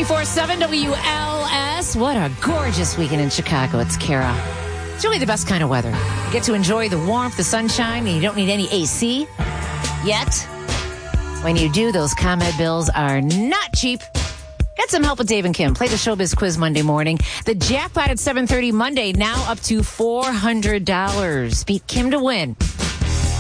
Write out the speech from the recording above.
94.7 WLS. What a gorgeous weekend in Chicago. It's Kara. It's really the best kind of weather. You get to enjoy the warmth, the sunshine, and you don't need any AC yet. When you do, those ComEd bills are not cheap. Get some help with Dave and Kim. Play the Showbiz Quiz Monday morning. The jackpot at 7:30 Monday, now up to $400. Beat Kim to win.